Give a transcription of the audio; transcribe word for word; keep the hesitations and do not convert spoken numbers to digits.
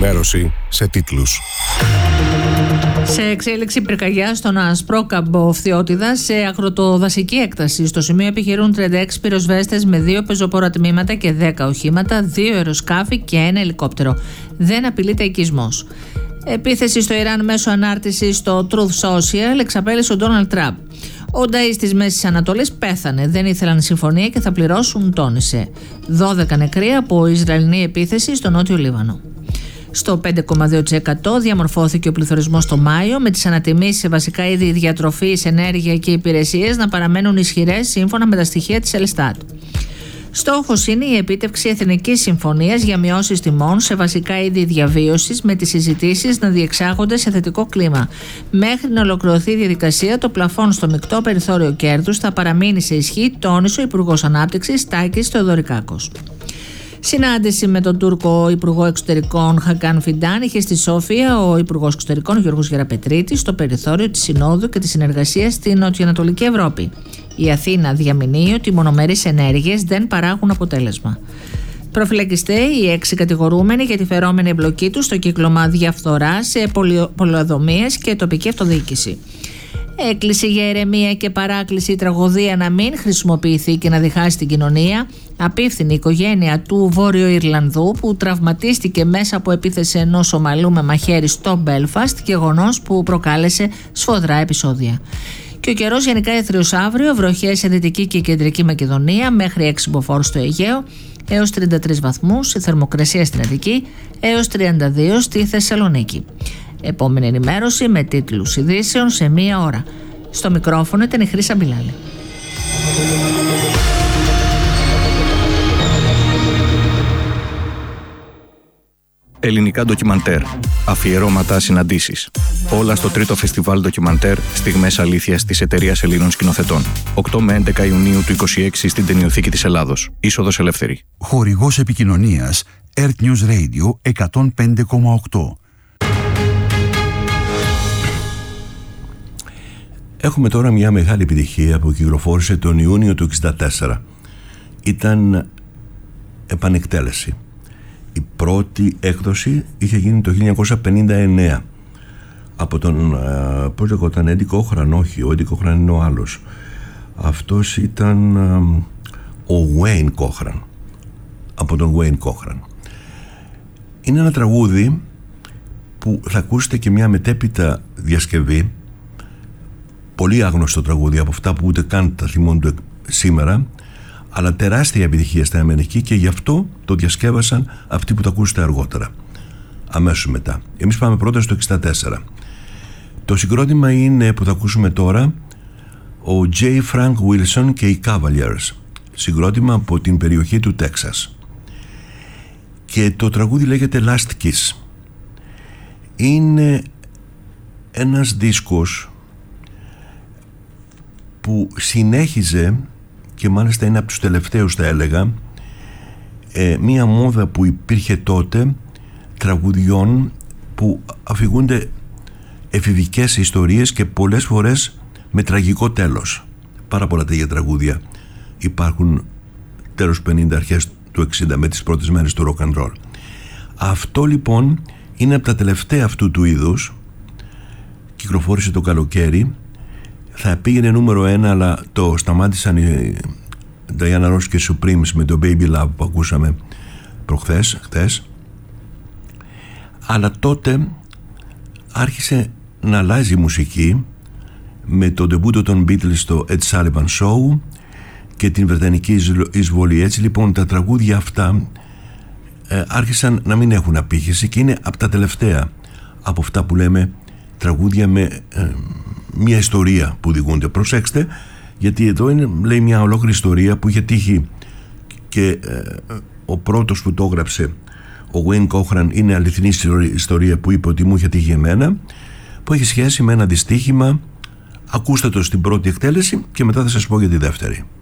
ενημέρωση σε τίτλους. Σε εξέλιξη πυρκαγιά στον Ασπρόκαμπο Φθιώτιδα σε αγροτοδασική έκταση. Στο σημείο επιχειρούν τριάντα έξι πυροσβέστες με δύο πεζοπόρα τμήματα και δέκα οχήματα, δύο αεροσκάφη και ένα ελικόπτερο. Δεν απειλείται οικισμός. Επίθεση στο Ιράν μέσω ανάρτησης στο Truth Social εξαπέλυσε ο Ντόναλντ Τραμπ. Ο Νταΐς της Μέσης Ανατολής πέθανε. Δεν ήθελαν συμφωνία και θα πληρώσουν, τόνισε. δώδεκα νεκροί από Ισραηλινή επίθεση στο Νότιο Λίβανο. Στο πέντε κόμμα δύο τοις εκατό διαμορφώθηκε ο πληθωρισμός το Μάιο, με τις ανατιμήσεις σε βασικά είδη διατροφής, ενέργεια και υπηρεσίες να παραμένουν ισχυρές σύμφωνα με τα στοιχεία της Ελστάτ. Στόχος είναι η επίτευξη εθνικής συμφωνίας για μειώσεις τιμών σε βασικά είδη διαβίωσης, με τις συζητήσεις να διεξάγονται σε θετικό κλίμα. Μέχρι να ολοκληρωθεί η διαδικασία, το πλαφόν στο μεικτό περιθώριο κέρδους θα παραμείνει σε ισχύ, τόνισε ο Υπουργός Ανάπτυξης Τάκης Θεοδωρικάκος. Συνάντηση με τον Τούρκο Υπουργό Εξωτερικών Χακάν Φιντάν είχε στη Σόφια ο Υπουργός Εξωτερικών Γιώργος Γεραπετρίτης στο περιθώριο της Συνόδου και της συνεργασίας στην Νοτιοανατολική Ευρώπη. Η Αθήνα διαμηνύει ότι οι μονομερείς ενέργειες δεν παράγουν αποτέλεσμα. Προφυλακιστέ οι έξι κατηγορούμενοι για τη φερόμενη εμπλοκή τους στο κύκλωμα διαφθορά σε πολεοδομίες και τοπική αυτοδιοίκηση. Έκκληση για ηρεμία και παράκληση η τραγωδία να μην χρησιμοποιηθεί και να διχάσει την κοινωνία. Απίφθηνη η οικογένεια του Βόρειο Ιρλανδού που τραυματίστηκε μέσα από επίθεση ενός Σομαλού με μαχαίρι στο Μπέλφαστ, γεγονός που προκάλεσε σφοδρά επεισόδια. Και ο καιρός γενικά έθριος αύριο, βροχές σε Δυτική και Κεντρική Μακεδονία μέχρι έξι μποφόρ στο Αιγαίο έως τριάντα τρεις βαθμούς, η θερμοκρασία στην Αττική έως τριάντα δύο στη Θεσσαλονίκη. Επόμενη ενημέρωση με τίτλους ειδήσεων σε μία ώρα. Στο μικρόφωνο ήταν η Χρύσα Μπιλάλη. Ελληνικά ντοκιμαντέρ. Αφιερώματα, συναντήσεις. Όλα στο τρίτο φεστιβάλ ντοκιμαντέρ Στιγμές Αλήθειας της Εταιρείας Ελλήνων Σκηνοθετών. οκτώ με έντεκα Ιουνίου του είκοσι έξι στην Ταινιοθήκη της Ελλάδος. Είσοδος ελεύθερη. Χορηγός επικοινωνίας Earth News Radio εκατόν πέντε κόμμα οκτώ. Έχουμε τώρα μια μεγάλη επιτυχία που κυκλοφόρησε τον Ιούνιο του εξήντα τέσσερα. Ήταν επανεκτέλεση. Η πρώτη έκδοση είχε γίνει το χίλια εννιακόσια πενήντα εννέα από τον, πώς λεγόταν, Έντι Κόχραν. Όχι, ο Έντι Κόχραν είναι ο άλλος. Αυτός ήταν ο Wayne Κόχραν, από τον Wayne Κόχραν. Είναι ένα τραγούδι που θα ακούσετε και μια μετέπειτα διασκευή, πολύ άγνωστο τραγούδι, από αυτά που ούτε καν τα θυμώνται σήμερα, αλλά τεράστια επιτυχία στα Αμερική, και γι' αυτό το διασκεύασαν αυτοί που το ακούσετε αργότερα, αμέσως μετά. Εμείς πάμε πρώτα στο εξήντα τέσσερα. Το συγκρότημα είναι, που θα ακούσουμε τώρα, ο J. Frank Wilson και οι Cavaliers, συγκρότημα από την περιοχή του Τέξας, και το τραγούδι λέγεται Last Kiss. Είναι ένας δίσκος που συνέχιζε, και μάλιστα είναι από τους τελευταίους θα έλεγα, ε, μία μόδα που υπήρχε τότε τραγουδιών που αφηγούνται εφηβικές ιστορίες και πολλές φορές με τραγικό τέλος. Πάρα πολλά τέτοια τραγούδια υπάρχουν τέλος πενήντα, αρχές του εξήντα, με τις πρώτες μέρες του rock and roll. Αυτό λοιπόν είναι από τα τελευταία αυτού του είδους, κυκλοφόρησε το καλοκαίρι. Θα πήγαινε νούμερο ένα, αλλά το σταμάτησαν οι Diana Ross και Supremes με το Baby Love που ακούσαμε προχθές, χθες. Αλλά τότε άρχισε να αλλάζει η μουσική με το ντεμπούτο των Beatles στο Ed Sullivan Show και την βρετανική εισβολή. Έτσι λοιπόν τα τραγούδια αυτά ε, άρχισαν να μην έχουν απήχηση, και είναι από τα τελευταία από αυτά που λέμε τραγούδια με ε, μια ιστορία που διηγούνται. Προσέξτε, γιατί εδώ είναι, λέει, μια ολόκληρη ιστορία που είχε τύχει, και ε, ο πρώτος που το έγραψε, ο Wayne Cochran, είναι αληθινή ιστορία που είπε ότι μου είχε τύχει εμένα, που έχει σχέση με ένα δυστύχημα. Ακούστε το στην πρώτη εκτέλεση και μετά θα σας πω για τη δεύτερη.